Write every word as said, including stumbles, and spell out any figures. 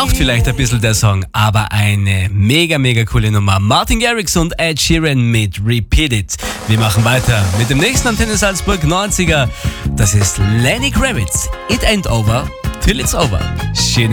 Schlaucht vielleicht ein bisschen der Song, aber eine mega, mega coole Nummer. Martin Garrix und Ed Sheeran mit Repeat It. Wir machen weiter mit dem nächsten Antenne Salzburg neunziger. Das ist Lenny Kravitz. It ain't over till it's over. Schöne